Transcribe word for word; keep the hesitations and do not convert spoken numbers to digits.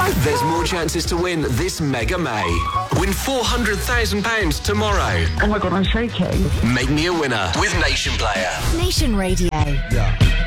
There's more chances to win this Mega May. Win four hundred thousand pounds tomorrow. Oh my God, I'm shaking. Make me a winner with Nation Player. Nation Radio. Yeah.